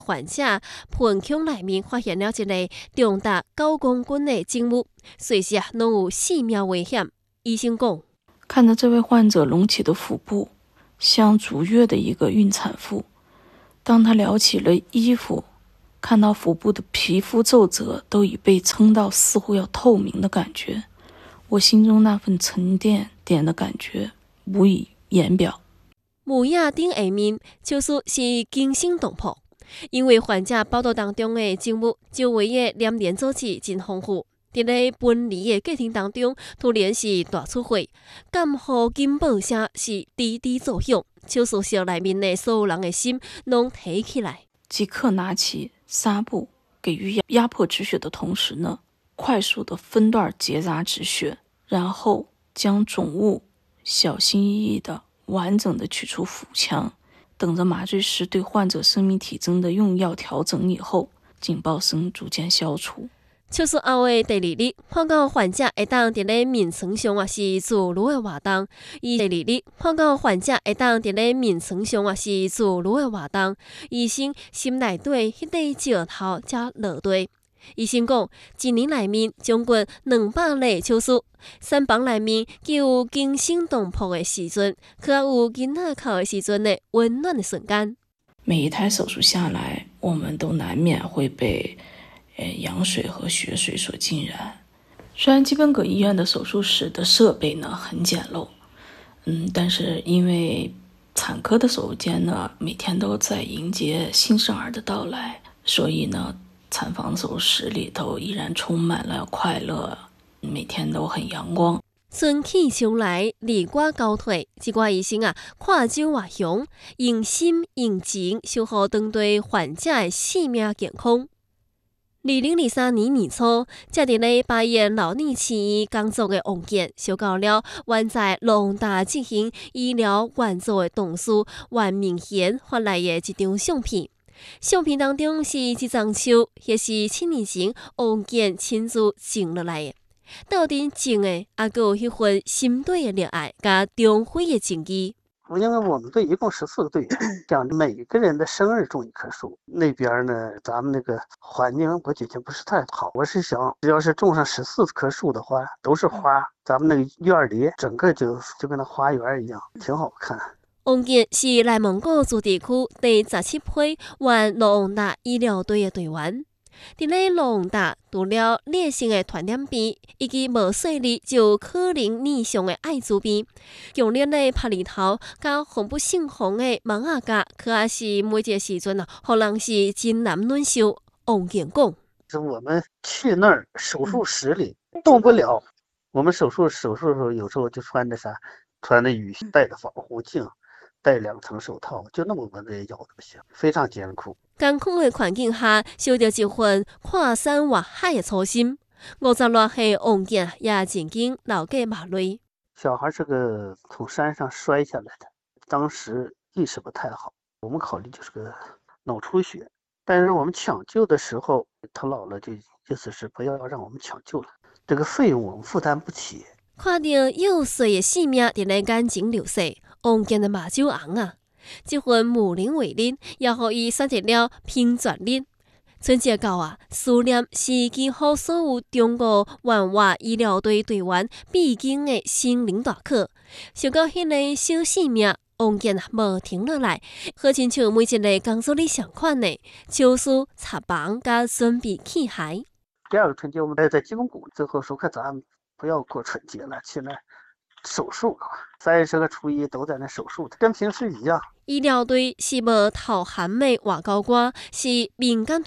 患者盆腔内面发现了一个重达9公斤的静物，随时拢有性命危险。医生讲， 看着这位患者隆起的腹部，像足月的一个孕产妇。当他撩起了衣服，看到腹部的皮肤皱褶都已被撑到似乎要透明的感觉，我心中那份沉甸甸的感觉无以言表。 母鸭顶下面就是惊心动魄，因为患者报道当中的静物周围的黏连组织真丰富，在咧分离的过程当中，突然是大出血，感呼警报声是滴滴作响，手术室内面的所有人的心拢提起来。 即刻拿起纱布给予压迫止血的同时呢，快速的分段结扎止血，然后将肿物小心翼翼的完整的取出腹腔，等着麻醉师对患者生命体征的用药调整以后，警报声逐渐消除。 手术后的第2日，看到患者会当伫咧面床上是自如的活动。第2日，看到患者会当伫咧面床上是自如的活动。医生心内底迄个石头才落地。医生讲，1年内面总共200例手术，3房内面既有惊心动魄的时阵，却有囡仔哭的时阵的温暖的瞬间。 每一台手术下来，我们都难免会被羊水和血水所浸染。虽然基本葛医院的手术室的设备呢很简陋，但是因为产科的手术间呢每天都在迎接新生儿的到来，所以呢产房手术室里头依然充满了快乐，每天都很阳光。 春去秋来，日挂交替，这挂医生看酒活雄，用心用情守护当地患者的性命健康。2023年年初，才伫咧巴彦老年市医工作的王健，收到了原在龙大进行医疗援助的同事袁明贤发来的一张相片。相片当中是一张树，也是7年前王健亲自种落来的。到底种的，还有迄份心底的热爱，甲中辉的情谊。 因为我们队一共14个队员，讲每个人的生日种一棵树。那边呢，咱们那个环境我觉得不是太好。我是想，只要是种上14棵树的话，都是花，咱们那个院里整个就跟那花园一样，挺好看。 王健是内蒙古自治区第17批原罗旺达医疗队的队员。伫咧罗旺达，除了烈性的传染病以及无细粒就可能染上的艾滋病，强烈的拍日头甲防不胜防的蠓仔咬，可也是每一个时阵互人是真难忍受。王健讲， 我们去那儿手术室里动不了，我们手术的时候有时候就穿着雨靴，戴着防护镜，戴2层手套，就那么闻着药都行，非常艰苦。 艰苦的环境下，收到一份看山wat海的初心。50多岁王健也曾经流过眼泪。 小孩是个从山上摔下来的，当时意识不太好，我们考虑就是个脑出血，但是我们抢救的时候，他姥姥就意思是不要让我们抢救了，这个费用我们负担不起。 看到幼岁的性命伫咧眼前流逝，王健的目睭红。这份无能为力，也互伊选择了拼全力。春节到思念是几乎所有中国援华医疗队队员必经的心灵大课。想到迄个小性命，王健无停落来，好亲像每一个工作里相款的手术、插房甲准备器械。 第2个春节我们待在基隆谷，最后说看咱们不要过春节了，去那手术，30个初一都在那手术，跟平时一样。 医疗队是无头衔的外交官，是民间